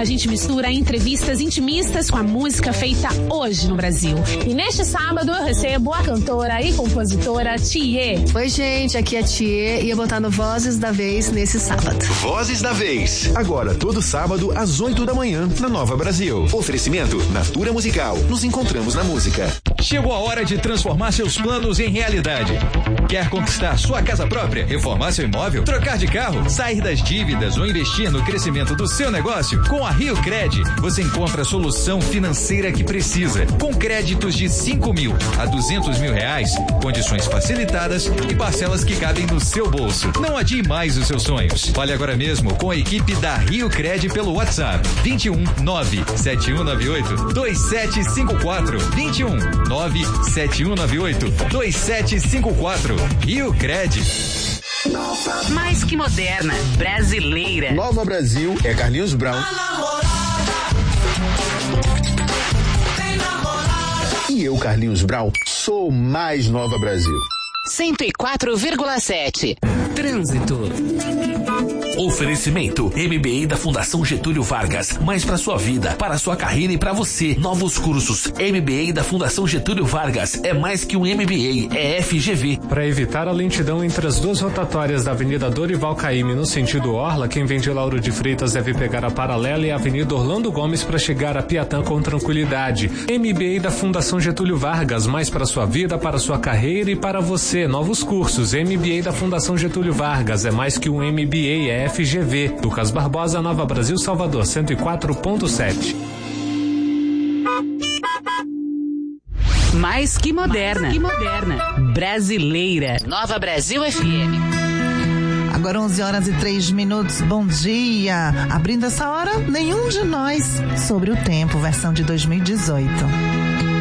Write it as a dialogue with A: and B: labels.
A: a gente mistura entrevistas intimistas com a música feita hoje no Brasil. E neste sábado eu recebo a cantora e compositora Thier.
B: Oi, gente, aqui é Thier e eu vou estar no Vozes da Vez nesse sábado.
C: Vozes da Vez. Agora, todo sábado, às 8 da manhã, na Nova Brasil. Oferecimento Natura Musical. Nos encontramos na música.
D: Chegou a hora de transformar seus planos em realidade. Quer conquistar sua casa própria, reformar seu imóvel, trocar de carro, sair das dívidas ou investir no crescimento do seu negócio? Com a Rio Cred, você encontra a solução financeira que precisa. Com créditos de 5 mil a 200 mil reais, condições facilitadas e parcelas que cabem no seu bolso. Não adie mais os seus sonhos. Fale agora mesmo com a equipe da Rio Cred pelo WhatsApp 21 97198 2754 21 97198 2754. Rio Cred.
E: Mais que moderna, brasileira.
F: Nova Brasil é Carlinhos Brown. E eu, Carlinhos Brown, sou mais Nova Brasil.
E: 104,7. Trânsito.
G: Oferecimento MBA da Fundação Getúlio Vargas. Mais para sua vida, para sua carreira e para você. Novos cursos. MBA da Fundação Getúlio Vargas. É mais que um MBA, é FGV.
H: Para evitar a lentidão entre as duas rotatórias da Avenida Dorival Caymmi no sentido Orla, quem vem de Lauro de Freitas deve pegar a paralela e a Avenida Orlando Gomes para chegar a Piatã com tranquilidade. MBA da Fundação Getúlio Vargas. Mais para sua vida, para sua carreira e para você. Novos cursos. MBA da Fundação Getúlio Vargas. É mais que um MBA, é FGV. Lucas Barbosa, Nova Brasil, Salvador, 104.7.
E: Mais que moderna. Brasileira. Nova Brasil FM.
I: Agora 11h03. Bom dia. Abrindo essa hora, nenhum de nós sobre o tempo, versão de 2018.